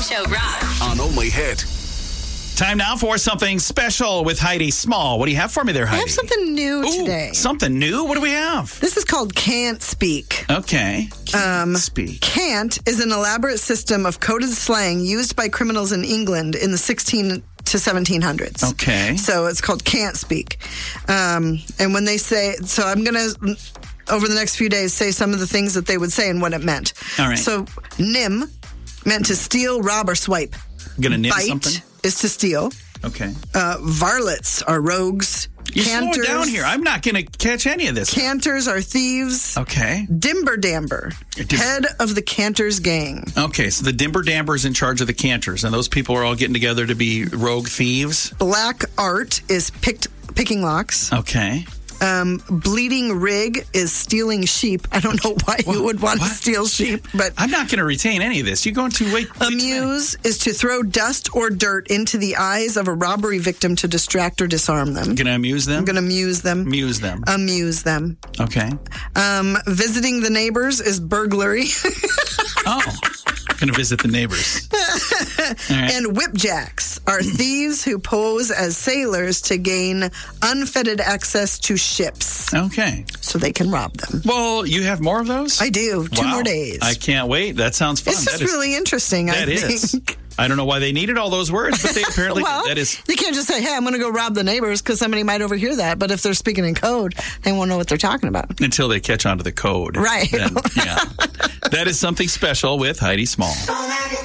Show rocks. On Only Hit. Time now for something special with Heidi Small. What do you have for me there, Heidi? I have something new today. Something new? What do we have? This is called Can't Speak. Okay. Can't speak. Can't is an elaborate system of coded slang used by criminals in England in the 16 to 1700s. Okay. So it's called Can't Speak. And when they say, so I'm going to, over the next few days, say some of the things that they would say and what it meant. All right. So nim meant to steal, rob, or swipe. Gonna nib Bite something? is to steal. Okay. Varlets are rogues. You slow it down here. I'm not going to catch any of this. Cantors are thieves. Okay. Dimber Damber, head of the Cantors gang. Okay, so the Dimber Damber is in charge of the Cantors, and those people are all getting together to be rogue thieves? Black Art is picking locks. Okay. Bleeding Rig is stealing sheep. I don't know why you would want to steal sheep, but I'm not going to retain any of this. You're going to wait. Amuse is to throw dust or dirt into the eyes of a robbery victim to distract or disarm them. Going to amuse them? I'm going to amuse them. Amuse them. Amuse them. Okay. Visiting the neighbors is burglary. Oh. Going to visit the neighbors. Right. And whipjacks are thieves who pose as sailors to gain unfettered access to ships. Okay. So they can rob them. Well, you have more of those? I do. Two more days. I can't wait. That sounds fun. It's just really interesting, I think. I don't know why they needed all those words, but they apparently well, that is. You can't just say, hey, I'm going to go rob the neighbors because somebody might overhear that. But if they're speaking in code, they won't know what they're talking about. Until they catch on to the code. Right. Then, yeah. That is something special with Heidi Small.